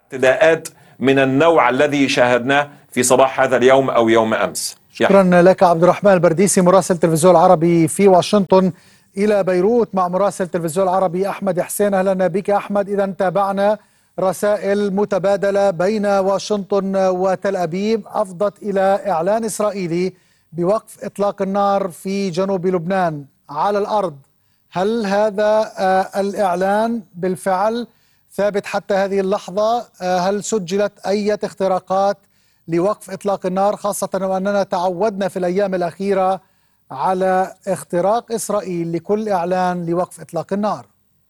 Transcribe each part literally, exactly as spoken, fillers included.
اعتداءات من النوع الذي شاهدناه في صباح هذا اليوم أو يوم أمس. شكرا لك عبد الرحمن البرديسي مراسل التلفزيون العربي في واشنطن. إلى بيروت مع مراسل التلفزيون العربي أحمد حسين. أهلا بك أحمد. إذا تابعنا رسائل متبادلة بين واشنطن وتل أبيب أفضت إلى إعلان إسرائيلي بوقف إطلاق النار في جنوب لبنان على الأرض. هل هذا الإعلان بالفعل ثابت حتى هذه اللحظة؟ هل سجلت أي اختراقات لوقف إطلاق النار، خاصة وأننا تعودنا في الأيام الأخيرة على اختراق إسرائيل لكل إعلان لوقف إطلاق النار؟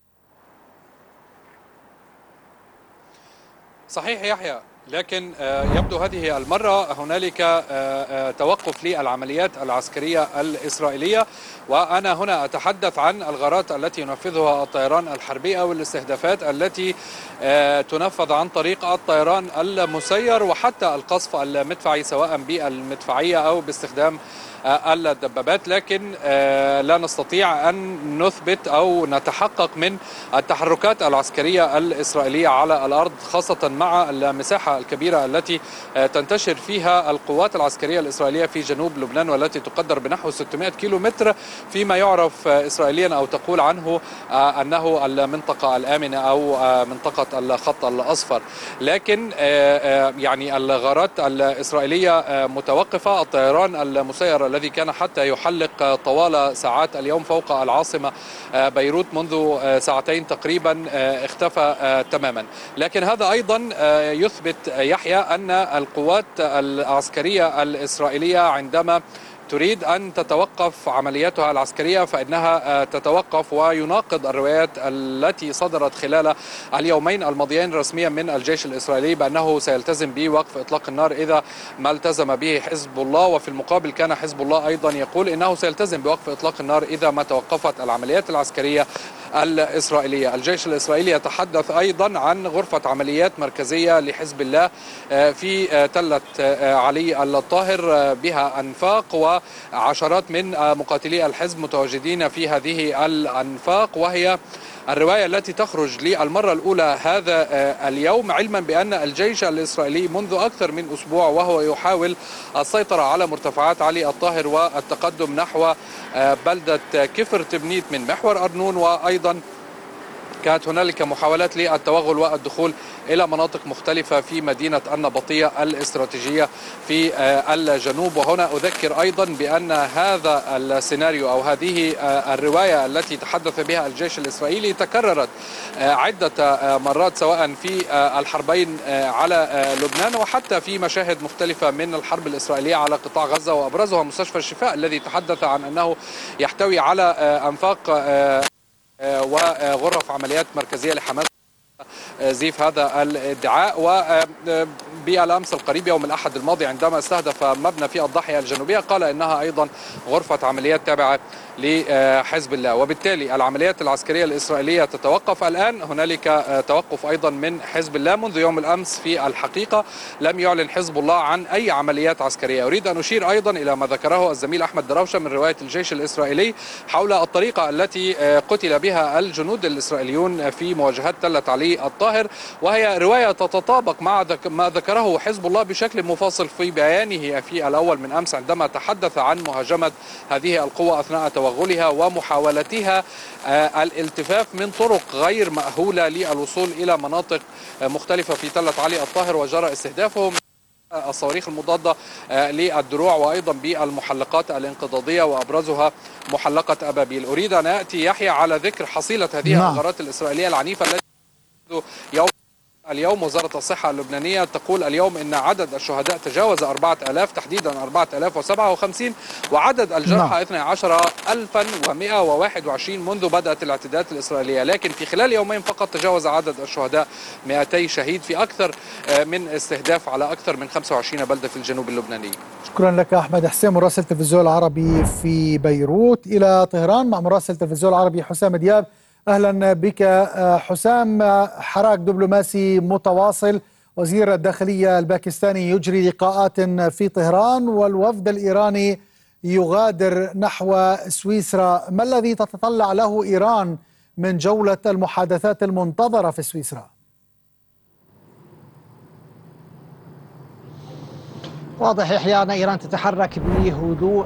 صحيح يحيى، لكن يبدو هذه المرة هنالك توقف للعمليات العسكرية الإسرائيلية، وأنا هنا أتحدث عن الغارات التي ينفذها الطيران الحربي أو الاستهدافات التي تنفذ عن طريق الطيران المسير، وحتى القصف المدفعي سواء بالمدفعية أو باستخدام الدبابات. لكن لا نستطيع أن نثبت أو نتحقق من التحركات العسكرية الإسرائيلية على الأرض، خاصة مع المساحة الكبيرة التي تنتشر فيها القوات العسكرية الإسرائيلية في جنوب لبنان، والتي تقدر بنحو ستمائة كيلو متر، فيما يعرف إسرائيليا أو تقول عنه أنه المنطقة الآمنة أو منطقة الخط الأصفر. لكن يعني الغارات الإسرائيلية متوقفة. الطيران المسير الذي كان حتى يحلق طوال ساعات اليوم فوق العاصمة بيروت منذ ساعتين تقريبا اختفى تماما. لكن هذا أيضا يثبت يحيى أن القوات العسكرية الإسرائيلية عندما تريد أن تتوقف عملياتها العسكرية فإنها تتوقف، ويناقض الروايات التي صدرت خلال اليومين الماضيين رسميا من الجيش الإسرائيلي بأنه سيلتزم بوقف إطلاق النار إذا ما التزم به حزب الله، وفي المقابل كان حزب الله أيضا يقول إنه سيلتزم بوقف إطلاق النار إذا ما توقفت العمليات العسكرية الإسرائيلية. الجيش الإسرائيلي يتحدث أيضا عن غرفة عمليات مركزية لحزب الله في تلة علي الطاهر بها أنفاق، وعشرات من مقاتلي الحزب متواجدين في هذه الأنفاق، وهي الرواية التي تخرج للمرة الأولى هذا اليوم، علما بأن الجيش الإسرائيلي منذ أكثر من أسبوع وهو يحاول السيطرة على مرتفعات علي الطاهر والتقدم نحو بلدة كفر تبنيت من محور أرنون، وأيضا كانت هنالك محاولات للتوغل والدخول إلى مناطق مختلفة في مدينة النبطية الاستراتيجية في الجنوب. وهنا أذكر أيضا بأن هذا السيناريو أو هذه الرواية التي تحدث بها الجيش الإسرائيلي تكررت عدة مرات سواء في الحربين على لبنان وحتى في مشاهد مختلفة من الحرب الإسرائيلية على قطاع غزة، وأبرزها مستشفى الشفاء الذي تحدث عن أنه يحتوي على أنفاق وغرف عمليات مركزية لحماس زيف هذا الادعاء. وبالأمس القريب يوم الأحد الماضي عندما استهدف مبنى في الضاحية الجنوبية قال إنها أيضا غرفة عمليات تابعة لحزب الله، وبالتالي العمليات العسكرية الإسرائيلية تتوقف الآن. هنالك توقف أيضا من حزب الله منذ يوم الأمس. في الحقيقة لم يعلن حزب الله عن أي عمليات عسكرية. أريد أن أشير أيضا إلى ما ذكره الزميل أحمد دراوشة من رواية الجيش الإسرائيلي حول الطريقة التي قتل بها الجنود الإسرائيليون في مواجهات تلة علي الطاهر، وهي رواية تتطابق مع ما ذكره حزب الله بشكل مفاصل في بيانه في الأول من أمس عندما تحدث عن مهاجمة هذه القوة أثناء توغلها ومحاولتها الالتفاف من طرق غير مأهولة للوصول إلى مناطق مختلفة في تلة علي الطاهر، وجرى استهدافهم الصواريخ المضادة للدروع وأيضا بالمحلقات الانقضاضية وأبرزها محلقة أبابيل. أريد أن أتي يحيى على ذكر حصيلة هذه نعم. الغارات الإسرائيلية العنيفة التي يوم اليوم وزارة الصحة اللبنانية تقول اليوم إن عدد الشهداء تجاوز أربعة آلاف، تحديدا أربعة آلاف وسبعة وخمسين، وعدد الجرحى اثني عشر ألفا ومئة وواحد وعشرين منذ بدأت الاعتداءات الإسرائيلية. لكن في خلال يومين فقط تجاوز عدد الشهداء مئتي شهيد في أكثر من استهداف على أكثر من خمسة وعشرين بلدة في الجنوب اللبناني. شكرا لك أحمد حسين مراسل التلفزيون العربي في بيروت. إلى طهران مع مراسل التلفزيون العربي حسام دياب. أهلا بك حسام. حراك دبلوماسي متواصل. وزير الداخلية الباكستاني يجري لقاءات في طهران والوفد الإيراني يغادر نحو سويسرا. ما الذي تتطلع له إيران من جولة المحادثات المنتظرة في سويسرا؟ واضح يحيى أن إيران تتحرك بهدوء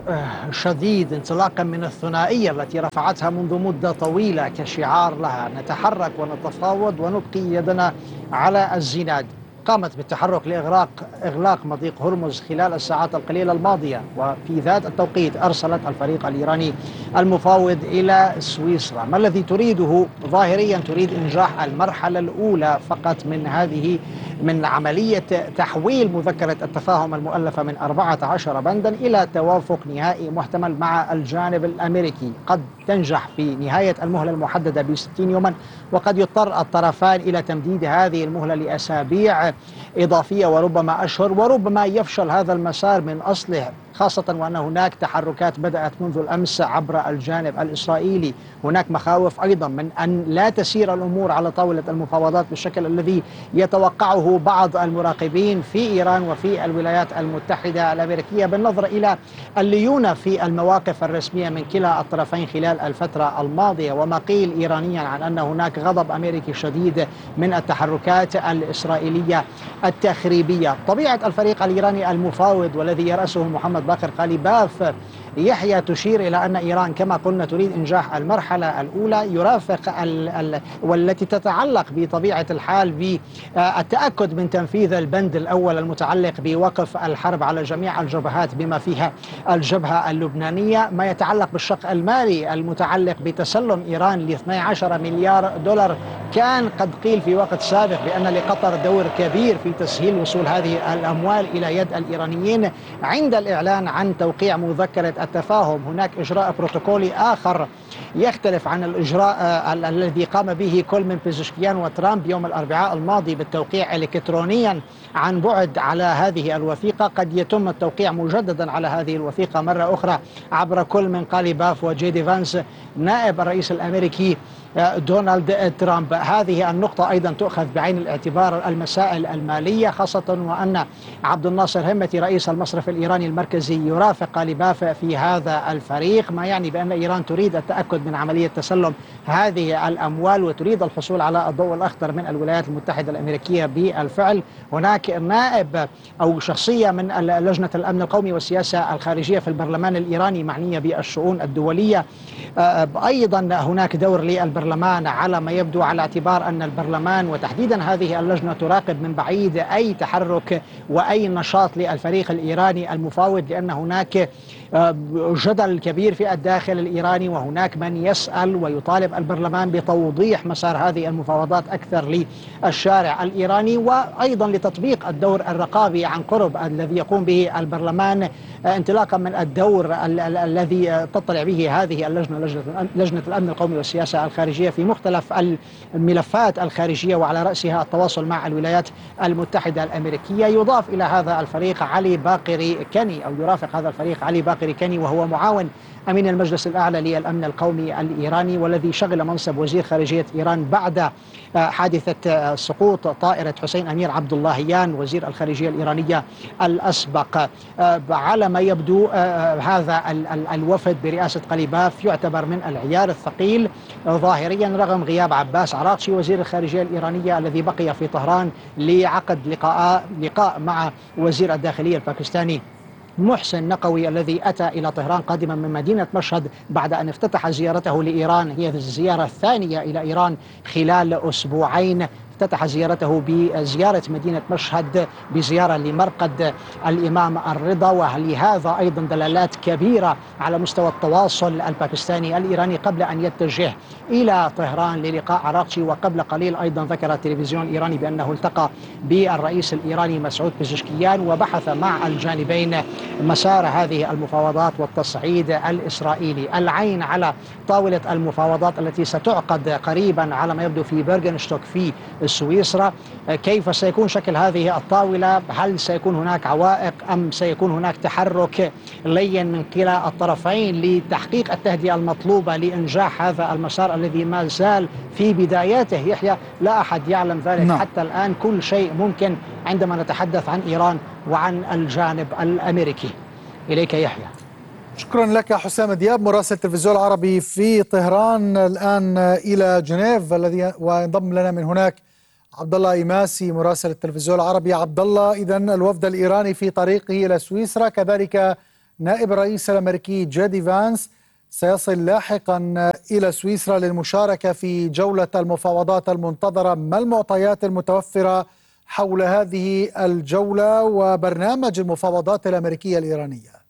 شديد انطلاقا من الثنائية التي رفعتها منذ مدة طويلة كشعار لها: نتحرك ونتفاوض ونبقي يدنا على الزناد. قامت بالتحرك لإغلاق إغلاق مضيق هرمز خلال الساعات القليلة الماضية، وفي ذات التوقيت أرسلت الفريق الإيراني المفاوض إلى سويسرا. ما الذي تريده؟ ظاهريا تريد إنجاح المرحلة الأولى فقط من هذه من عملية تحويل مذكرة التفاهم المؤلفة من أربعة عشر بندا إلى توافق نهائي محتمل مع الجانب الأمريكي. قد تنجح في نهاية المهلة المحددة بستين يوما، وقد يضطر الطرفان إلى تمديد هذه المهلة لأسابيع إضافية وربما أشهر، وربما يفشل هذا المسار من أصله، خاصة وأن هناك تحركات بدأت منذ الأمس عبر الجانب الإسرائيلي. هناك مخاوف أيضا من أن لا تسير الأمور على طاولة المفاوضات بالشكل الذي يتوقعه بعض المراقبين في إيران وفي الولايات المتحدة الأمريكية، بالنظر إلى الليونة في المواقف الرسمية من كلا الطرفين خلال الفترة الماضية، وما قيل إيرانيا عن أن هناك غضب أمريكي شديد من التحركات الإسرائيلية التخريبية. طبيعة الفريق الإيراني المفاوض والذي يرأسه محمد باقر قاليباف يحيى تشير إلى أن إيران كما قلنا تريد إنجاح المرحلة الأولى يرافق ال ال والتي تتعلق بطبيعة الحال بالتأكد من تنفيذ البند الأول المتعلق بوقف الحرب على جميع الجبهات بما فيها الجبهة اللبنانية، ما يتعلق بالشق المالي المتعلق بتسلم إيران ل اثني عشر مليار دولار. كان قد قيل في وقت سابق بأن لقطر دور كبير في تسهيل وصول هذه الأموال إلى يد الإيرانيين عند الإعلان عن توقيع مذكرة التفاهم. هناك إجراء بروتوكولي آخر يختلف عن الإجراء الذي قام به كل من بيزشكيان وترامب يوم الأربعاء الماضي بالتوقيع إلكترونيا عن بعد على هذه الوثيقة. قد يتم التوقيع مجددا على هذه الوثيقة مرة أخرى عبر كل من قاليباف وجيدي فانس نائب الرئيس الأمريكي دونالد ترامب. هذه النقطة أيضا تؤخذ بعين الاعتبار المسائل المالية، خاصة وأن عبد الناصر همتي رئيس المصرف الإيراني المركزي يرافق قاليباف في هذا الفريق، ما يعني بأن إيران تريد التأكد من عملية تسلم هذه الأموال وتريد الحصول على الضوء الأخضر من الولايات المتحدة الأمريكية بالفعل. هناك نائب أو شخصية من لجنة الأمن القومي والسياسة الخارجية في البرلمان الإيراني معنية بالشؤون الدولية. أيضا هناك دور للبرلمان على ما يبدو، على اعتبار أن البرلمان وتحديدا هذه اللجنة تراقب من بعيد أي تحرك وأي نشاط للفريق الإيراني المفاوض، لأن هناك جدل كبير في الداخل الإيراني، وهناك من يسأل ويطالب البرلمان بتوضيح مسار هذه المفاوضات أكثر للشارع الإيراني، وأيضا لتطبيق الدور الرقابي عن قرب الذي يقوم به البرلمان انطلاقا من الدور ال ال الذي تطلع به هذه اللجنة لجنة, لجنة الأمن القومي والسياسة الخارجية في مختلف الملفات الخارجية، وعلى رأسها التواصل مع الولايات المتحدة الأمريكية. يضاف إلى هذا الفريق علي باقري كني أو يرافق هذا الفريق علي باقري كني، وهو معاون أمين المجلس الأعلى للأمن القومي الإيراني، والذي شغل منصب وزير خارجية إيران بعد حادثة سقوط طائرة حسين أمير عبد اللهيان وزير الخارجية الإيرانية الأسبق. على ما يبدو هذا الوفد برئاسة قاليباف يعتبر من العيار الثقيل ظاهريا، رغم غياب عباس عراقشي وزير الخارجية الإيرانية الذي بقي في طهران لعقد لقاء لقاء مع وزير الداخلية الباكستاني محسن نقوي الذي أتى إلى طهران قادما من مدينة مشهد بعد أن افتتح زيارته لإيران. هي الزيارة الثانية إلى إيران خلال أسبوعين. افتتح زيارته بزيارة مدينة مشهد بزيارة لمرقد الإمام الرضا، ولهذا أيضا دلالات كبيرة على مستوى التواصل الباكستاني الإيراني قبل أن يتجه إلى طهران للقاء عراقشي. وقبل قليل أيضا ذكر التلفزيون الإيراني بأنه التقى بالرئيس الإيراني مسعود بيزشكيان وبحث مع الجانبين مسار هذه المفاوضات والتصعيد الإسرائيلي. العين على طاولة المفاوضات التي ستعقد قريبا على ما يبدو في بيرغنشتوك في سويسرا. كيف سيكون شكل هذه الطاولة؟ هل سيكون هناك عوائق أم سيكون هناك تحرك لين من كلا الطرفين لتحقيق التهدئة المطلوبة لإنجاح هذا المسار الذي ما زال في بداياته؟ يحيى لا أحد يعلم ذلك no. حتى الآن كل شيء ممكن عندما نتحدث عن إيران وعن الجانب الأمريكي. إليك يحيى. شكرا لك حسام دياب مراسل التلفزيون العربي في طهران. الآن إلى جنيف الذي وينضم لنا من هناك عبد الله إيماسي مراسل التلفزيون العربي. عبد الله، إذن الوفد الإيراني في طريقه إلى سويسرا، كذلك نائب الرئيس الأمريكي جيدي فانس سيصل لاحقا إلى سويسرا للمشاركة في جولة المفاوضات المنتظرة. ما المعطيات المتوفرة حول هذه الجولة وبرنامج المفاوضات الأمريكية الإيرانية؟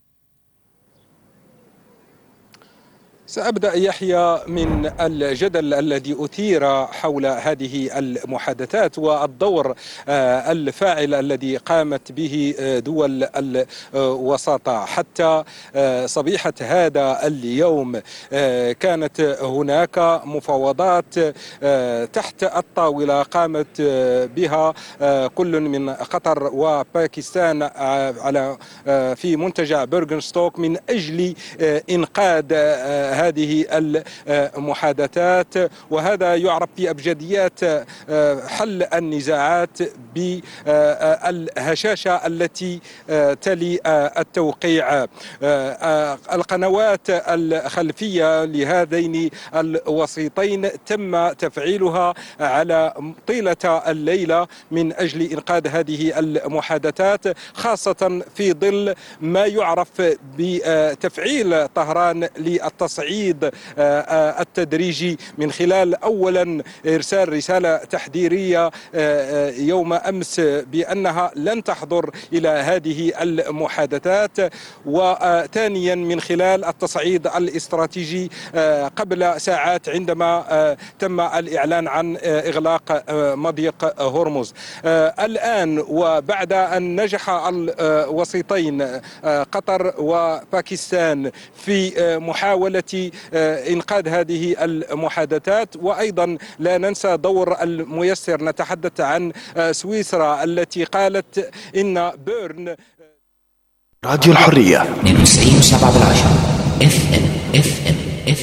سأبدأ يحيى من الجدل الذي أثير حول هذه المحادثات والدور الفاعل الذي قامت به دول الوساطة. حتى صبيحة هذا اليوم كانت هناك مفاوضات تحت الطاولة قامت بها كل من قطر وباكستان على في منتجع بيرغنستوك من أجل إنقاذ هذه المحادثات، وهذا يعرف في أبجديات حل النزاعات بالهشاشة التي تلي التوقيع. القنوات الخلفية لهذين الوسيطين تم تفعيلها على طيلة الليلة من أجل إنقاذ هذه المحادثات، خاصة في ظل ما يعرف بتفعيل طهران للتصعيد التدريجي من خلال أولا إرسال رسالة تحذيرية يوم أمس بأنها لن تحضر إلى هذه المحادثات، وثانيا من خلال التصعيد الاستراتيجي قبل ساعات عندما تم الإعلان عن إغلاق مضيق هرمز. الآن وبعد أن نجح الوسيطين قطر وباكستان في محاولة إنقاذ هذه المحادثات، وأيضا لا ننسى دور الميسر، نتحدث عن سويسرا التي قالت إن بيرن. راديو الحرية اثنين وتسعين وسبعة بالعشرة اف ام اف ام اف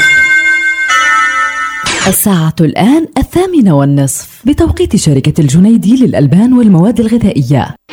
الساعة الآن الثامنة والنصف بتوقيت شركة الجنيدي للألبان والمواد الغذائية.